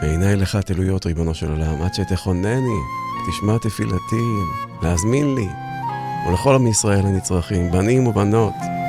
ועיני לך תלויות ריבונו של עולם, עד שתכונני, תשמע תפילתי, להזמין לי, ולכל עם ישראל הנצרכים, בנים ובנות,